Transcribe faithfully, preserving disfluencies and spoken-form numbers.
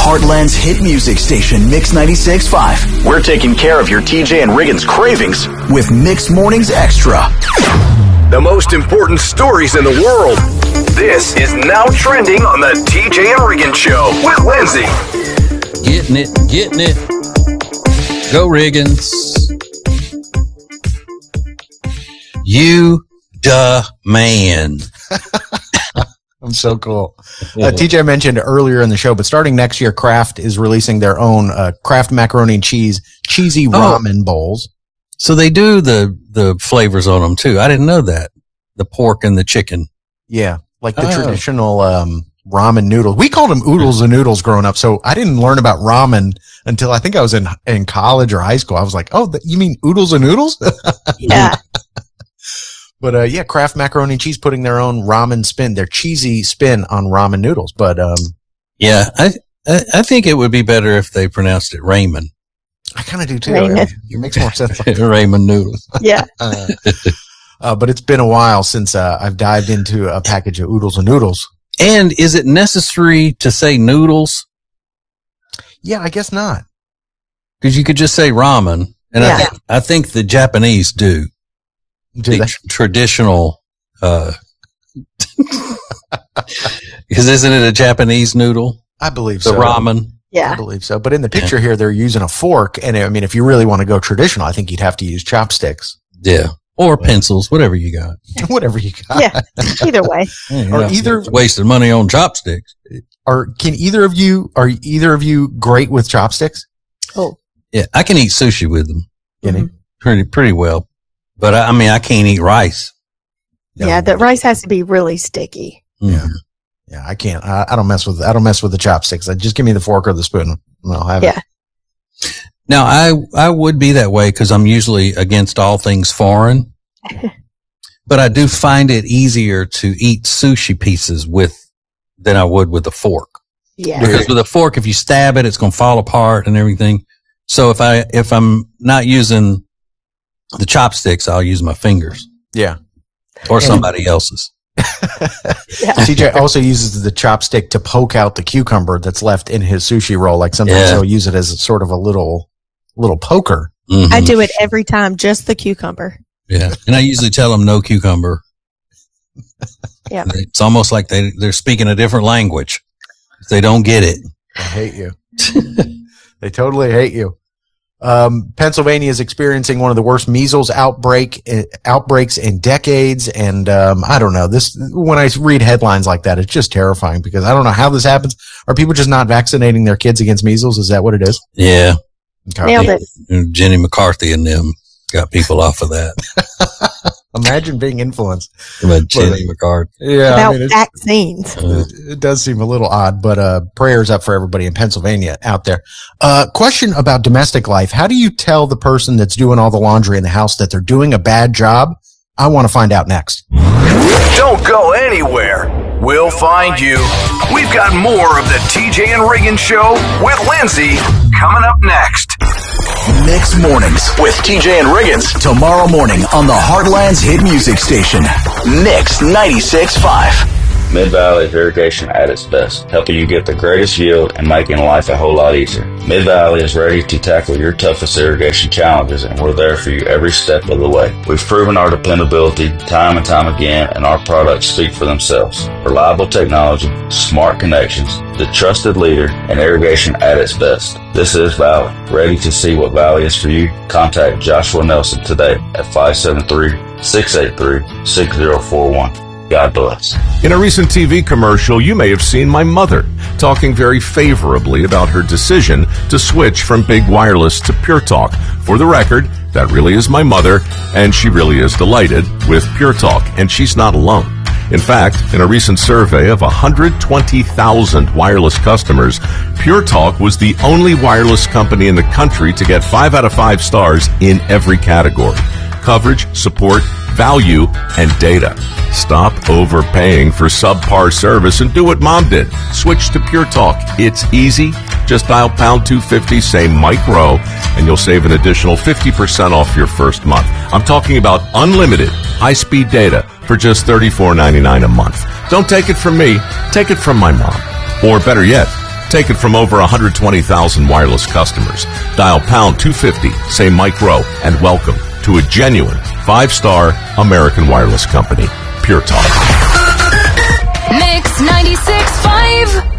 Heartland's hit music station, Mix ninety-six point five. We're taking care of your T J and Riggins cravings with Mix Mornings Extra. The most important stories in the world. This is now trending on the T J and Riggins Show with Lindsay. Getting it, getting it. Go Riggins. You duh man. I'm so cool. Uh, T J mentioned earlier in the show, but starting next year, Kraft is releasing their own uh, Kraft macaroni and cheese cheesy ramen oh. bowls. So they do the the flavors on them too. I didn't know that. The pork and the chicken. Yeah, like the oh. traditional um, ramen noodles. We called them oodles and noodles growing up. So I didn't learn about ramen until I think I was in in college or high school. I was like, oh, th- you mean oodles and noodles? Yeah. But, uh, yeah, Kraft macaroni and cheese putting their own ramen spin, their cheesy spin on ramen noodles. But, um, yeah, I, I, I think it would be better if they pronounced it ramen. I kind of do too. Ramen. It makes more sense. Like ramen noodles. Yeah. uh, uh, but it's been a while since, uh, I've dived into a package of oodles and noodles. And is it necessary to say noodles? Yeah, I guess not. Because you could just say ramen. And Yeah. I, th- I think the Japanese do. Do the they? tr- traditional, uh, because isn't it a Japanese noodle? I believe The so. ramen. I Yeah. believe so. But in the picture here, they're using a fork. And I mean, if you really want to go traditional, I think you'd have to use chopsticks. Yeah. Or pencils, whatever you got. Whatever you got. Yeah. Either way. Yeah, Or you're either- not wasting money on chopsticks. Or can either of you, are either of you great with chopsticks? Oh. Yeah. I can eat sushi with them Can you? pretty, pretty well. But I, I mean, I can't eat rice. No. Yeah. The rice has to be really sticky. Yeah. Mhm. Yeah, I can't. I, I don't mess with. I don't mess with the chopsticks. I just give me the fork or the spoon. And I'll have Yeah. it. Now, I, I would be that way because I'm usually against all things foreign. But I do find it easier to eat sushi pieces with than I would with a fork. Yeah. Because with a fork, if you stab it, it's going to fall apart and everything. So if I, if I'm not using the chopsticks, I'll use my fingers Yeah. or somebody else's. T J also uses the chopstick to poke out the cucumber that's left in his sushi roll. Like sometimes Yeah. he'll use it as a sort of a little, little poker. Mhm. I do it every time, just the cucumber. Yeah. And I usually tell them no cucumber. Yeah. It's almost like they, they're speaking a different language. They don't get it. I hate you. They totally hate you. Um, Pennsylvania is experiencing one of the worst measles outbreak uh, outbreaks in decades, and um, I don't know this. When I read headlines like that, it's just terrifying because I don't know how this happens. Are people just not vaccinating their kids against measles? Is that what it is? Yeah. Okay. Nailed it. And Jenny McCarthy and them got people off of that. Imagine being influenced. About Jenny McCarthy. Yeah, About I mean, it's, vaccines. it, it does seem a little odd, but uh, prayers up for everybody in Pennsylvania out there. Uh, question about domestic life: how do you tell the person that's doing all the laundry in the house that they're doing a bad job? I want to find out next. Don't go anywhere. We'll find you. We've got more of the T J and Riggins Show with Lindsay coming up next. Mix Mornings with T J and Riggins tomorrow morning on the Heartland's hit music station, Mix ninety-six point five. Mid-Valley is irrigation at its best, helping you get the greatest yield and making life a whole lot easier. Mid-Valley is ready to tackle your toughest irrigation challenges, and we're there for you every step of the way. We've proven our dependability time and time again, and our products speak for themselves. Reliable technology, smart connections, the trusted leader, and irrigation at its best. This is Valley. Ready to see what Valley is for you? Contact Joshua Nelson today at five seven three, six eight three, six zero four one. God bless. In a recent T V commercial, you may have seen my mother talking very favorably about her decision to switch from Big Wireless to Pure Talk. For the record, that really is my mother, and she really is delighted with Pure Talk, and she's not alone. In fact, in a recent survey of one hundred twenty thousand wireless customers, Pure Talk was the only wireless company in the country to get five out of five stars in every category: coverage, support, value, and data. Stop overpaying for subpar service and do what Mom did. Switch to Pure Talk. It's easy. Just dial pound two fifty, say Mike Rowe, and you'll save an additional fifty percent off your first month. I'm talking about unlimited high-speed data for just thirty-four ninety-nine a month. Don't take it from me. Take it from my mom. Or better yet, Take it from over one hundred twenty thousand wireless customers. Dial pound two fifty, say Mike Rowe, and welcome to a genuine five-star American wireless company. Pure Talk. Mix ninety-six point five.